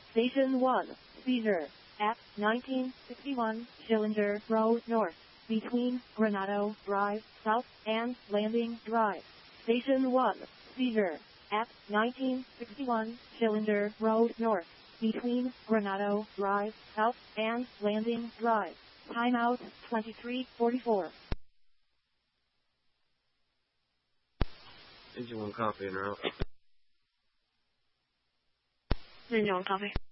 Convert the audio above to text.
Station 1, seizure, at 1961 Schillinger Road North, between Granado Drive South and Landing Drive. Station 1, seizure, at 1961 Schillinger Road North, between Granado Drive South and Landing Drive. Timeout 23:44. Did you want coffee in her house? Did you want coffee?